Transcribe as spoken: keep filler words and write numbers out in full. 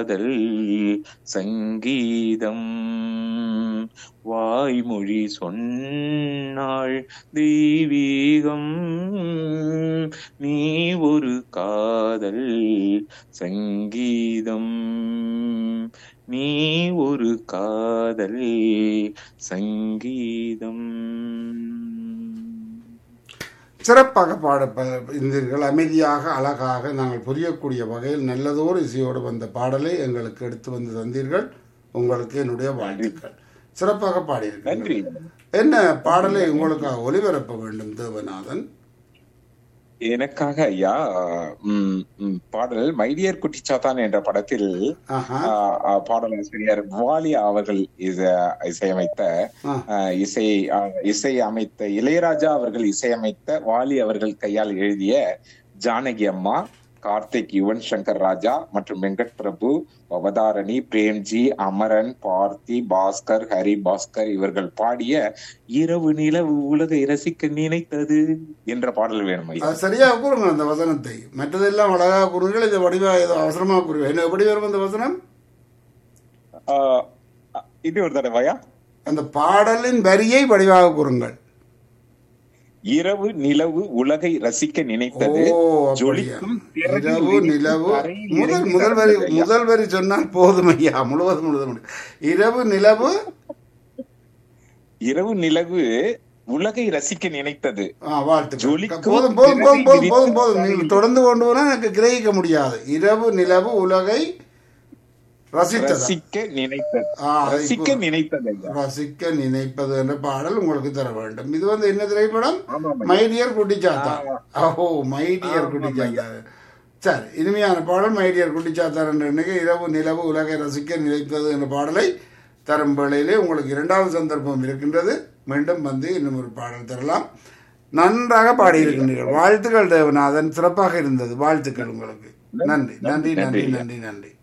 காதல் சங்கீதம். வாய்மொழி சொன்னாள் தெய்வீகம், நீ ஒரு காதல் சங்கீதம், நீ ஒரு காதல் சங்கீதம். சிறப்பாக பாட இருந்தீர்கள். அமைதியாக அழகாக நாங்கள் புரியக்கூடிய வகையில் நல்லதோர் இசையோடு வந்த பாடலை எங்களுக்கு எடுத்து வந்து தந்தீர்கள். உங்களுக்கு என்னுடைய வாழ்த்துக்கள். சிறப்பாக பாடியிருக்கீர்கள். என்ன பாடலை உங்களுக்காக ஒளிபரப்ப வேண்டும் தேவநாதன்? எனக்காக ஐயா பாடல் மைடியர் குட்டிச்சாத்தான் என்ற படத்தில் பாடலாசிரியர் வாலியா அவர்கள் இசையமைத்த இசை இசை அமைத்த இளையராஜா அவர்கள் இசையமைத்த வாலி அவர்கள் கையால் எழுதிய ஜானகி அம்மா, கார்த்திக், யுவன் சங்கர் ராஜா மற்றும் வெங்கட் பிரபு, அவதாரணி, பிரேம்ஜி, அமரன், பார்த்தி, பாஸ்கர், ஹரி பாஸ்கர் இவர்கள் பாடிய இரவு நிலவு உலகை ரசிக்க நினைத்தது என்ற பாடல் வேணும். சரியாக கூறுங்க அந்த வசனத்தை. மற்றதெல்லாம் அழகாக கூறுங்கள். இதை வடிவா ஏதோ அவசரமா கூறுங்க. என்ன எப்படி வரும் அந்த வசனம்? இது ஒரு தடவையா? அந்த பாடலின் வரியை வடிவாக கூறுங்கள். இரவு நிலவு உலகை ரசிக்க நினைத்தது, ஜொலிக்கும் இரவு நிலவு. முதல் முதல் வரி முதல் வரி சொன்னால் போதும் ஐயா, முழுவதும் முழுவதும். இரவு நிலவு இரவு நிலவு உலகை ரசிக்க நினைத்தது. போதும் போதும் போதும் போதும் போதும் போதும். நீங்கள் தொடர்ந்து கொண்டு போனா எனக்கு கிரகிக்க முடியாது. இரவு நிலவு உலகை ரசிக்க நினைத்தது, ரசிக்க நினைத்தது, ரசிக்க நினைப்பது என்ற பாடல் உங்களுக்கு தர வேண்டும். இது வந்து என்ன திரைப்படம்? மைடியர் குட்டிச்சாத்தா. ஓ, மைடியர் குட்டிச்சாத்தா. சரி, இனிமையான பாடல் மைடியர் குட்டிச்சாத்தா என்ற இன்னைக்கு இரவு நிலவு உலகை ரசிக்க நினைத்தது என்ற பாடலை தரும் வேளையிலே உங்களுக்கு இரண்டாவது சந்தர்ப்பம் இருக்கின்றது. மீண்டும் வந்து இன்னும் ஒரு பாடல் தரலாம். நன்றாக பாடியிருக்கின்றீர்கள். வாழ்த்துக்கள் தேவநாதன். சிறப்பாக இருந்தது. வாழ்த்துக்கள் உங்களுக்கு. நன்றி நன்றி நன்றி நன்றி நன்றி.